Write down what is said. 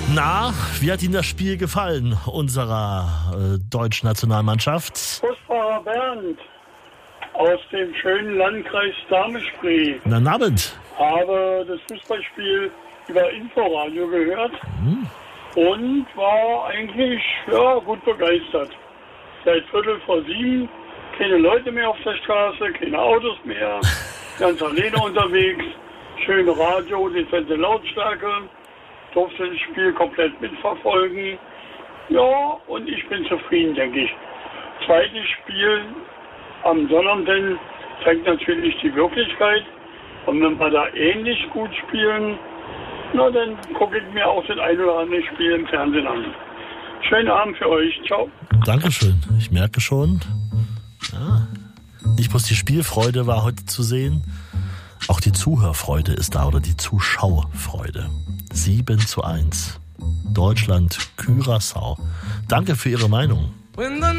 Na, wie hat Ihnen das Spiel gefallen, unserer deutschen Nationalmannschaft? Busfahrer Bernd aus dem schönen Landkreis Dahme-Spree. Guten Abend. Habe das Fußballspiel über Inforadio gehört und war eigentlich gut begeistert. Seit 6:45 keine Leute mehr auf der Straße, keine Autos mehr, ganz alleine unterwegs, schöne Radio, dezente Lautstärke, durfte das Spiel komplett mitverfolgen. Ja, und ich bin zufrieden, denke ich. Zweites Spiel am Sonnabend zeigt natürlich die Wirklichkeit. Und wenn wir da ähnlich gut spielen, na dann gucke ich mir auch das ein oder andere Spiel im Fernsehen an. Schönen Abend für euch. Ciao. Dankeschön. Ich merke schon. Ja. Nicht bloß die Spielfreude war heute zu sehen, auch die Zuhörfreude ist da oder die Zuschauerfreude. 7:1. Deutschland, Curaçao. Danke für Ihre Meinung.